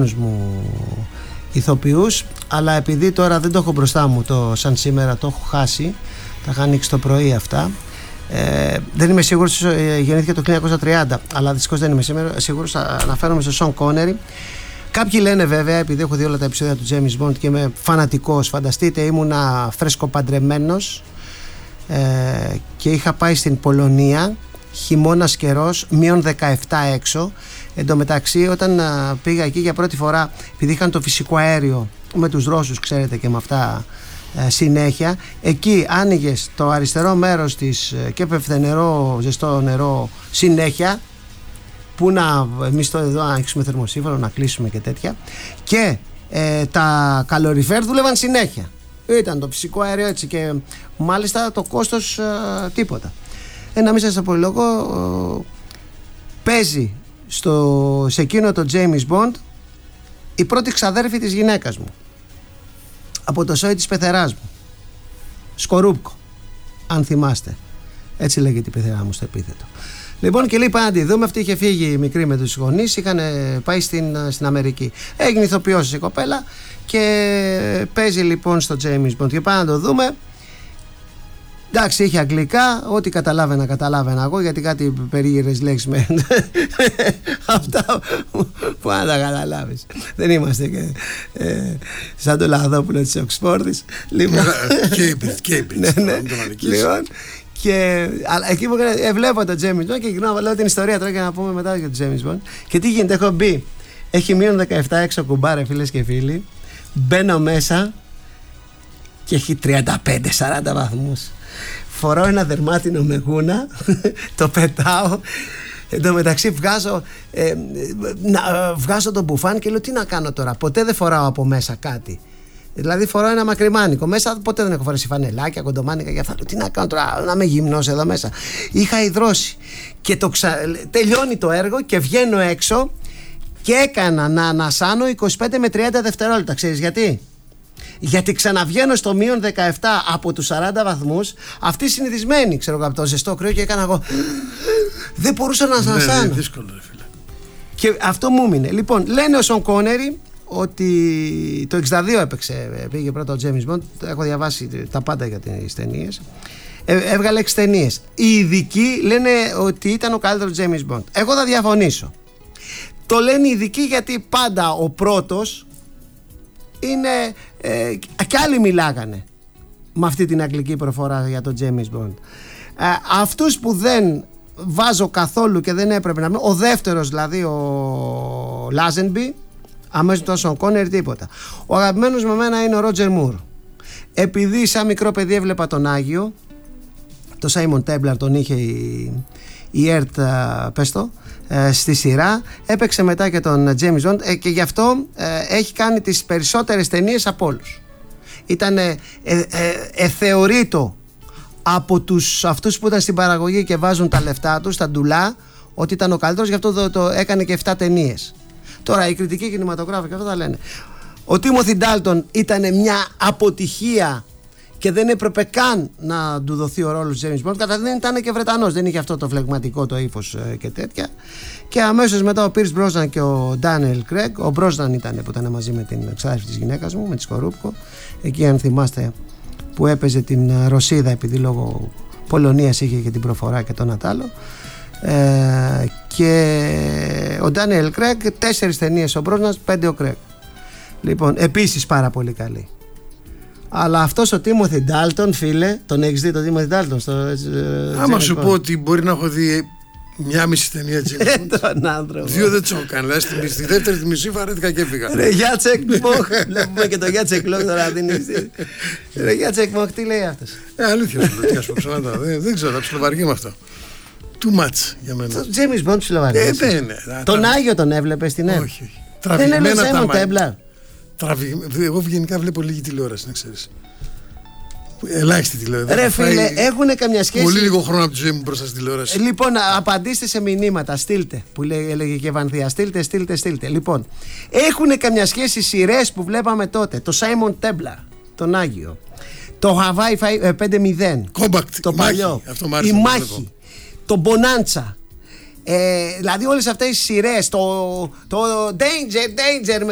αγαπημένους μου ηθοποιούς, αλλά επειδή τώρα δεν το έχω μπροστά μου σαν σήμερα, το έχω χάσει, τα είχα ανοίξει το πρωί αυτά. Δεν είμαι σίγουρος, γεννήθηκε το 1930, αλλά δυστυχώς δεν είμαι σίγουρος. Αναφέρομαι στο Σον Κόνερι. Κάποιοι λένε βέβαια, επειδή έχω δει όλα τα επεισόδια του James Bond και είμαι φανατικός, φανταστείτε, ήμουνα φρεσκοπαντρεμένος και είχα πάει στην Πολωνία, χειμώνας καιρός, μείον 17 έξω. Εν τω μεταξύ, όταν πήγα εκεί για πρώτη φορά, επειδή είχαν το φυσικό αέριο με τους Ρώσους, ξέρετε, και με αυτά συνέχεια, εκεί άνοιγες το αριστερό μέρος της και έπεφτε νερό, ζεστό νερό συνέχεια, που να εμείς εδώ να ανοίξουμε θερμοσύμφωνο, να κλείσουμε και τέτοια, και τα καλοριφέρ δούλευαν συνέχεια. Ήταν το φυσικό αέριο έτσι, και μάλιστα το κόστος τίποτα. Να μην σας απολυλογώ, παίζει σε εκείνο το James Bond η πρώτη ξαδέρφη της γυναίκας μου, από το σόι της πεθεράς μου, Σκορούπκο, αν θυμάστε, έτσι λέγεται η πεθερά μου στο επίθετο. Λοιπόν, και λέει πάμε να τη δούμε. Αυτή είχε φύγει μικρή με τους γονείς, είχαν πάει στην Αμερική. Έγινε ηθοποιός η κοπέλα και παίζει λοιπόν στο James Bond και πάμε να το δούμε. Εντάξει, είχε αγγλικά, ό,τι καταλάβαινα εγώ, γιατί κάτι περίεργες λέξεις με αυτά που αν τα καταλάβεις. Δεν είμαστε και σαν το Λαδόπουλο της Οξφόρδης. Cambridge. Λοιπόν, αλλά εκεί που βλέπω το James Bond και γυρνάω, λέω την ιστορία τώρα για να πούμε μετά για το James Bond. Και τι γίνεται, έχω μπει, έχει μείον 17 έξω κουμπάρε, φίλες και φίλοι. Μπαίνω μέσα και έχει 35-40 βαθμούς. Φοράω ένα δερμάτινο με γούνα, το πετάω. Εν τω μεταξύ βγάζω τον μπουφάν και λέω τι να κάνω τώρα. Ποτέ δεν φοράω από μέσα κάτι. Δηλαδή φοράω ένα μακριμάνικο. Μέσα ποτέ δεν έχω φορέσει φανελάκια, κοντομάνικα και αυτά. Τι να κάνω τώρα, να είμαι γυμνός εδώ μέσα. Είχα υδρώσει. Και τελειώνει το έργο και βγαίνω έξω και έκανα να ανασάνω 25 με 30 δευτερόλεπτα. Ξέρεις γιατί? Γιατί ξαναβγαίνω στο μείον 17 από τους 40 βαθμούς. Αυτοί συνηθισμένοι, ξέρω εγώ, από το ζεστό κρύο, και έκανα εγώ. Δεν μπορούσα να ανασάνω. Ναι, δύσκολο, ρε φίλε. Και αυτό μου έμεινε. Λοιπόν, λένε ο Σον Κόνερι ότι το 62 πήγε πρώτα ο James Bond. Έχω διαβάσει τα πάντα για τις ταινίες. Έβγαλε 6 ταινίες. Οι ειδικοί λένε ότι ήταν ο καλύτερος James Bond. Εγώ θα διαφωνήσω. Το λένε οι ειδικοί γιατί πάντα ο πρώτος είναι. Κι άλλοι μιλάγανε με αυτή την αγγλική προφορά για τον James Bond. Αυτούς που δεν βάζω καθόλου και δεν έπρεπε να μην. Ο δεύτερος δηλαδή, ο Λάζενμπι, αμέσως τόσο ο Κόνερ, τίποτα. Ο αγαπημένος με μένα είναι ο Ρότζερ Μουρ. Επειδή σαν μικρό παιδί έβλεπα τον Άγιο, το Σάιμον Τέμπλαρ, τον είχε η ΕΡΤ, πες το, στη σειρά. Έπαιξε μετά και τον James Bond και γι' αυτό έχει κάνει τις περισσότερες ταινίες από όλους. Ήταν θεωρείτο από αυτούς που ήταν στην παραγωγή και βάζουν τα λεφτά τους, τα ντουλά, ότι ήταν ο καλύτερος, γι' αυτό το έκανε και 7 ταινίες. Τώρα οι κριτικοί κινηματογράφοι και αυτά τα λένε. Ο Τίμοθι Ντάλτον ήταν μια αποτυχία και δεν έπρεπε καν να του δοθεί ο ρόλος του James Bond. Κατά δεν ήταν και Βρετανός, δεν είχε αυτό το φλεγματικό το ύφος και τέτοια. Και αμέσως μετά ο Πίρς Μπρόσναν και ο Ντάνιελ Κρέγκ. Ο Μπρόσναν ήταν που ήταν μαζί με την ξάδερφη της γυναίκας μου, με τη Σκορούπκο. Εκεί, αν θυμάστε, που έπαιζε την Ρωσίδα, επειδή λόγω Πολωνίας είχε και την προφορά και το Νατάλο. Και ο Ντάνιελ Κρέγκ, 4 ταινίες ο Μπρόσναν, 5 ο Κρέγκ. Λοιπόν, επίσης πάρα πολύ καλή. Αλλά αυτός ο Τίμοθι Ντάλτον, φίλε, τον έχεις δει τον Τίμοθι Ντάλτον? Άμα σου πω ότι μπορεί να έχω δει μια μισή ταινία James Bond. Τον άνθρωπο. 2 δεν τσο έκανε. Στη δεύτερη τη μισή βαρέθηκα και έφυγα. Ρε Γιάτσεκ Μοχ. Βλέπουμε και το Γιάτσεκ Μοχ τώρα δίνει. Ρε Γιάτσεκ Μοχ, τι λέει αυτός? Αλήθεια σου λέω, τι ας πω ψωμάτα. Δεν ξέρω, θα ψιλοβαργεί με αυτό. Too much για μένα. Το James Bond ψιλοβαργεί. Τον Άγιο τον έβλεπε στην ΕΡΤ? Όχι. Δεν είναι ο Σάιμον Τέμπλαρ? Εγώ γενικά βλέπω λίγη τηλεόραση, να ξέρεις. Ελάχιστη τηλεόραση. Ρε φίλε, έχουν καμιά σχέση? Πολύ λίγο χρόνο από τη ζωή μου μπροστά στην τηλεόραση. Λοιπόν, απαντήστε σε μηνύματα. Στείλτε, που έλεγε και η Βανθία. Στείλτε. Λοιπόν, έχουν καμιά σχέση οι σειρές που βλέπαμε τότε? Το Σάιμον Τέμπλαρ, τον Άγιο. Το Hawaii 5-0. Compact. Το παλιό. Η μάχη. Το Bonanza. Δηλαδή όλες αυτές οι σειρές. Το Danger